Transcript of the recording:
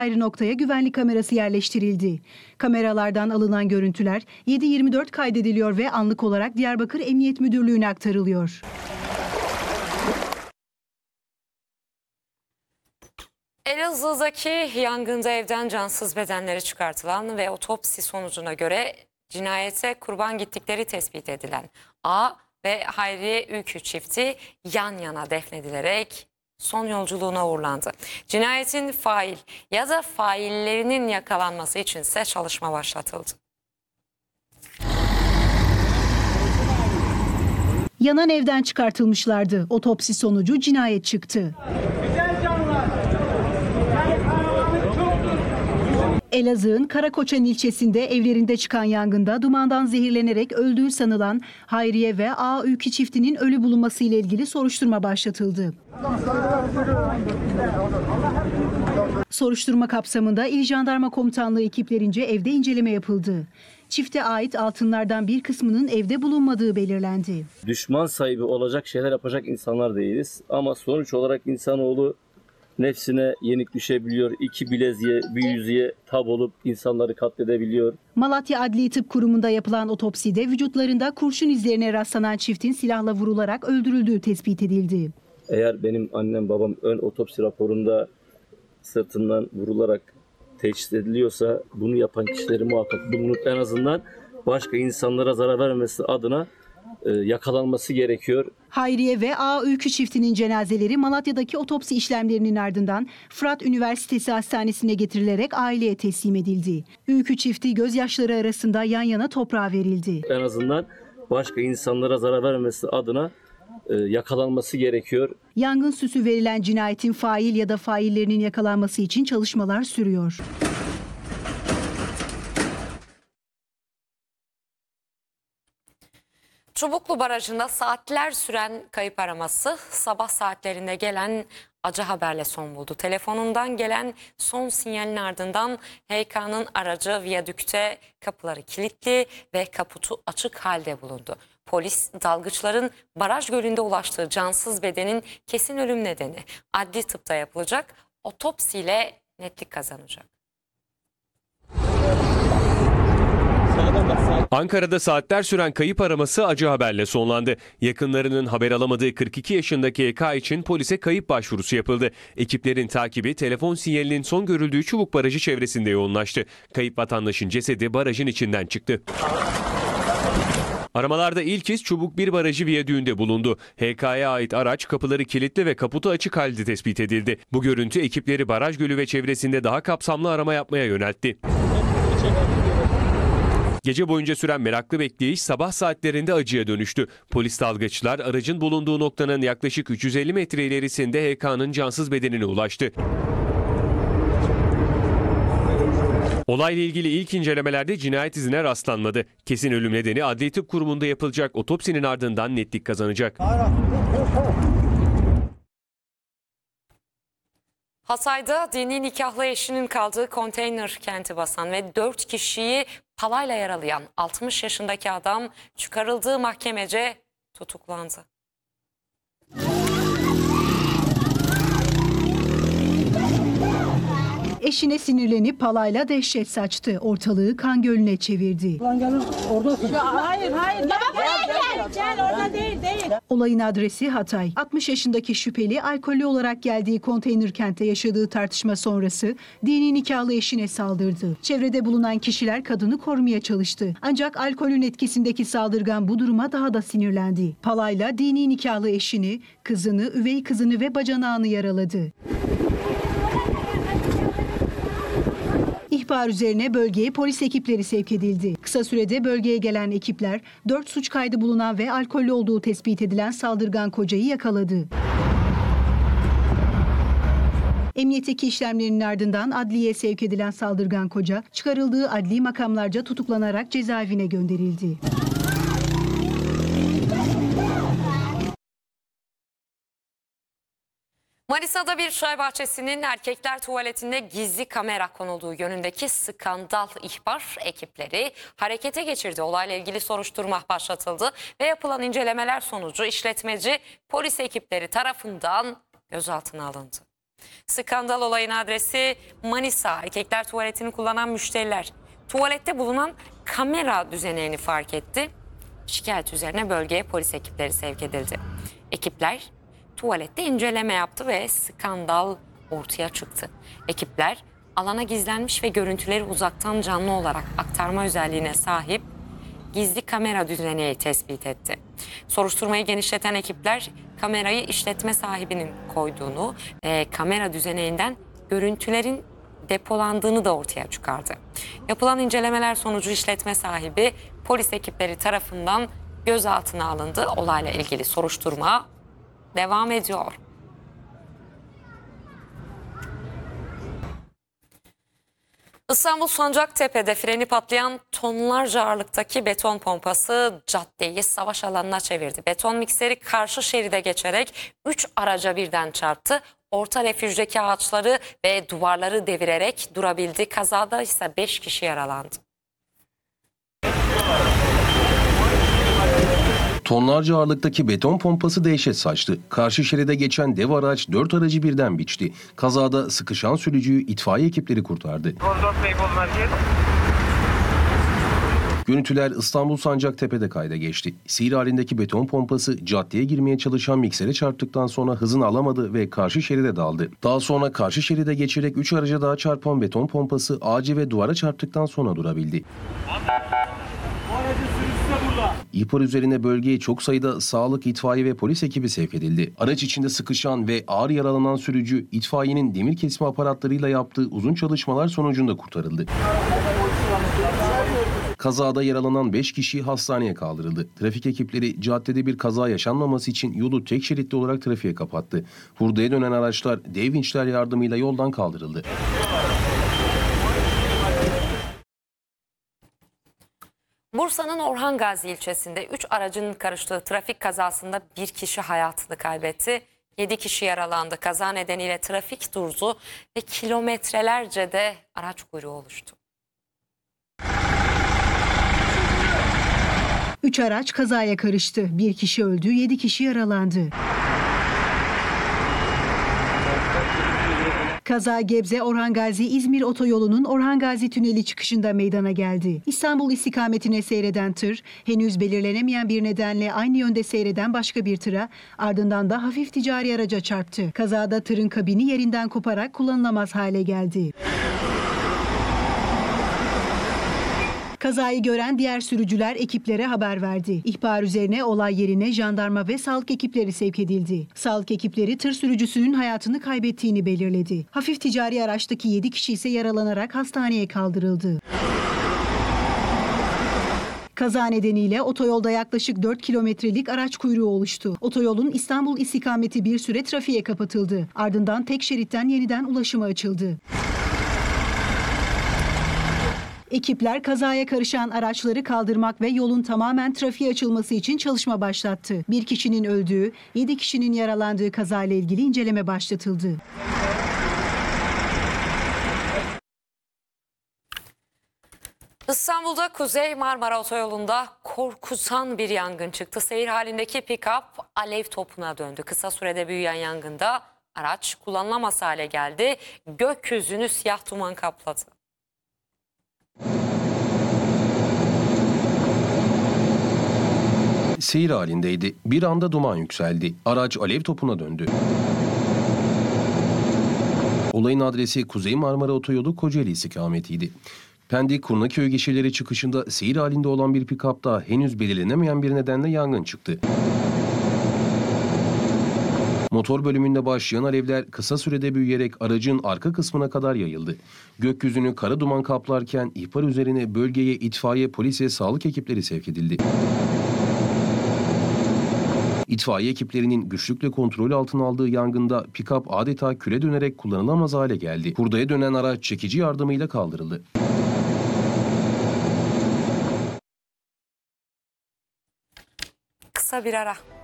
ayrı noktaya güvenlik kamerası yerleştirildi. Kameralardan alınan görüntüler 7/24 kaydediliyor ve anlık olarak Diyarbakır Emniyet Müdürlüğü'ne aktarılıyor. Elazığ'daki yangında evden cansız bedenleri çıkartılan ve otopsi sonucuna göre cinayete kurban gittikleri tespit edilen A ve Hayriye Ülkü çifti yan yana defnedilerek son yolculuğuna uğurlandı. Cinayetin fail ya da faillerinin yakalanması içinse çalışma başlatıldı. Yanan evden çıkartılmışlardı. Otopsi sonucu cinayet çıktı. Elazığ'ın Karakoçan ilçesinde evlerinde çıkan yangında dumandan zehirlenerek öldüğü sanılan Hayriye ve A. Ülkü çiftinin ölü bulunması ile ilgili soruşturma başlatıldı. Soruşturma kapsamında İl Jandarma Komutanlığı ekiplerince evde inceleme yapıldı. Çifte ait altınlardan bir kısmının evde bulunmadığı belirlendi. Düşman sahibi olacak şeyler yapacak insanlar değiliz ama sonuç olarak insanoğlu nefsine yenik düşebiliyor. 2 bileziğe, bir yüzüğe tab olup insanları katledebiliyor. Malatya Adli Tıp Kurumu'nda yapılan otopside vücutlarında kurşun izlerine rastlanan çiftin silahla vurularak öldürüldüğü tespit edildi. Eğer benim annem babam ön otopsi raporunda sırtından vurularak teşhis ediliyorsa bunu yapan kişileri muhakkak bulunup en azından başka insanlara zarar vermemesi adına yakalanması gerekiyor. Hayriye ve A. Ülkü çiftinin cenazeleri Malatya'daki otopsi işlemlerinin ardından Fırat Üniversitesi Hastanesi'ne getirilerek aileye teslim edildi. Ülkü çifti gözyaşları arasında yan yana toprağa verildi. En azından başka insanlara zarar vermemesi adına yakalanması gerekiyor. Yangın süsü verilen cinayetin fail ya da faillerinin yakalanması için çalışmalar sürüyor. Çubuklu Barajı'nda saatler süren kayıp araması sabah saatlerinde gelen acı haberle son buldu. Telefonundan gelen son sinyalin ardından HK'nın aracı viyadükte kapıları kilitli ve kaputu açık halde bulundu. Polis dalgıçların baraj gölünde ulaştığı cansız bedenin kesin ölüm nedeni adli tıpta yapılacak, otopsiyle netlik kazanacak. Ankara'da saatler süren kayıp araması acı haberle sonlandı. Yakınlarının haber alamadığı 42 yaşındaki EK için polise kayıp başvurusu yapıldı. Ekiplerin takibi telefon sinyalinin son görüldüğü Çubuk Barajı çevresinde yoğunlaştı. Kayıp vatandaşın cesedi barajın içinden çıktı. Aramalarda ilk iz Çubuk 1 Barajı viyadüğünde bulundu. HK'ya ait araç kapıları kilitli ve kaputu açık halde tespit edildi. Bu görüntü ekipleri baraj gölü ve çevresinde daha kapsamlı arama yapmaya yöneltti. Gece boyunca süren meraklı bekleyiş sabah saatlerinde acıya dönüştü. Polis dalgıçlar aracın bulunduğu noktanın yaklaşık 350 metre ilerisinde HK'nın cansız bedenine ulaştı. Olayla ilgili ilk incelemelerde cinayet izine rastlanmadı. Kesin ölüm nedeni Adli Tıp Kurumu'nda yapılacak otopsinin ardından netlik kazanacak. Hatay'da dini nikahlı eşinin kaldığı konteyner kenti basan ve 4 kişiyi palayla yaralayan 60 yaşındaki adam çıkarıldığı mahkemece tutuklandı. Eşine sinirlenip palayla dehşet saçtı. Ortalığı kan gölüne çevirdi. Hayır. Gel orada değil. Olayın adresi Hatay. 60 yaşındaki şüpheli alkollü olarak geldiği konteyner kentte yaşadığı tartışma sonrası dini nikahlı eşine saldırdı. Çevrede bulunan kişiler kadını korumaya çalıştı. Ancak alkolün etkisindeki saldırgan bu duruma daha da sinirlendi. Palayla dini nikahlı eşini, kızını, üvey kızını ve bacanağını yaraladı. İhbar üzerine bölgeye polis ekipleri sevk edildi. Kısa sürede bölgeye gelen ekipler 4 suç kaydı bulunan ve alkollü olduğu tespit edilen saldırgan kocayı yakaladı. Emniyetteki işlemlerinin ardından adliyeye sevk edilen saldırgan koca çıkarıldığı adli makamlarca tutuklanarak cezaevine gönderildi. Manisa'da bir çay bahçesinin erkekler tuvaletinde gizli kamera konulduğu yönündeki skandal ihbar ekipleri harekete geçirdi. Olayla ilgili soruşturma başlatıldı ve yapılan incelemeler sonucu işletmeci polis ekipleri tarafından gözaltına alındı. Skandal olayın adresi Manisa. Erkekler tuvaletini kullanan müşteriler tuvalette bulunan kamera düzeneğini fark etti. Şikayet üzerine bölgeye polis ekipleri sevk edildi. Ekipler tuvalette inceleme yaptı ve skandal ortaya çıktı. Ekipler alana gizlenmiş ve görüntüleri uzaktan canlı olarak aktarma özelliğine sahip gizli kamera düzeneği tespit etti. Soruşturmayı genişleten ekipler kamerayı işletme sahibinin koyduğunu ve kamera düzeneğinden görüntülerin depolandığını da ortaya çıkardı. Yapılan incelemeler sonucu işletme sahibi polis ekipleri tarafından gözaltına alındı. Olayla ilgili soruşturma devam ediyor. İstanbul Sancaktepe'de freni patlayan tonlarca ağırlıktaki beton pompası caddeyi savaş alanına çevirdi. Beton mikseri karşı şeride geçerek 3 araca birden çarptı. Orta refüjdeki ağaçları ve duvarları devirerek durabildi. Kazada ise 5 kişi yaralandı. Tonlarca ağırlıktaki beton pompası dehşet saçtı. Karşı şeride geçen dev araç 4 aracı birden biçti. Kazada sıkışan sürücüyü itfaiye ekipleri kurtardı. Görüntüler İstanbul Sancaktepe'de kayda geçti. Seyir halindeki beton pompası caddeye girmeye çalışan miksere çarptıktan sonra hızını alamadı ve karşı şeride daldı. Daha sonra karşı şeride geçerek 3 araca daha çarpan beton pompası ağaca ve duvara çarptıktan sonra durabildi. İhbar üzerine bölgeye çok sayıda sağlık, itfaiye ve polis ekibi sevk edildi. Araç içinde sıkışan ve ağır yaralanan sürücü itfaiyenin demir kesme aparatlarıyla yaptığı uzun çalışmalar sonucunda kurtarıldı. Kazada yaralanan 5 kişi hastaneye kaldırıldı. Trafik ekipleri caddede bir kaza yaşanmaması için yolu tek şeritli olarak trafiğe kapattı. Hurdaya dönen araçlar dev vinçler yardımıyla yoldan kaldırıldı. Bursa'nın Orhan Gazi ilçesinde 3 aracın karıştığı trafik kazasında 1 kişi hayatını kaybetti. 7 kişi yaralandı. Kaza nedeniyle trafik durdu ve kilometrelerce de araç kuyruğu oluştu. 3 araç kazaya karıştı. 1 kişi öldü, 7 kişi yaralandı. Kaza Gebze Orhan Gazi İzmir otoyolunun Orhan Gazi Tüneli çıkışında meydana geldi. İstanbul istikametine seyreden tır henüz belirlenemeyen bir nedenle aynı yönde seyreden başka bir tıra ardından da hafif ticari araca çarptı. Kazada tırın kabini yerinden koparak kullanılamaz hale geldi. Kazayı gören diğer sürücüler ekiplere haber verdi. İhbar üzerine olay yerine jandarma ve sağlık ekipleri sevk edildi. Sağlık ekipleri tır sürücüsünün hayatını kaybettiğini belirledi. Hafif ticari araçtaki 7 kişi ise yaralanarak hastaneye kaldırıldı. Kaza nedeniyle otoyolda yaklaşık 4 kilometrelik araç kuyruğu oluştu. Otoyolun İstanbul istikameti bir süre trafiğe kapatıldı. Ardından tek şeritten yeniden ulaşıma açıldı. Ekipler kazaya karışan araçları kaldırmak ve yolun tamamen trafiğe açılması için çalışma başlattı. 1 kişinin öldüğü, 7 kişinin yaralandığı kazayla ilgili inceleme başlatıldı. İstanbul'da Kuzey Marmara Otoyolu'nda korkutan bir yangın çıktı. Seyir halindeki pick-up alev topuna döndü. Kısa sürede büyüyen yangında araç kullanılamaz hale geldi. Gökyüzünü siyah duman kapladı. Seyir halindeydi. Bir anda duman yükseldi. Araç alev topuna döndü. Olayın adresi Kuzey Marmara Otoyolu Kocaeli istikametiydi. Pendik Kurnaköy gişeleri çıkışında seyir halinde olan bir pikapta henüz belirlenemeyen bir nedenle yangın çıktı. Motor bölümünde başlayan alevler kısa sürede büyüyerek aracın arka kısmına kadar yayıldı. Gökyüzünü kara duman kaplarken ihbar üzerine bölgeye itfaiye, polis ve sağlık ekipleri sevk edildi. İtfaiye ekiplerinin güçlükle kontrol altına aldığı yangında pikap adeta küle dönerek kullanılamaz hale geldi. Hurdaya dönen araç çekici yardımıyla kaldırıldı. Kısa bir ara.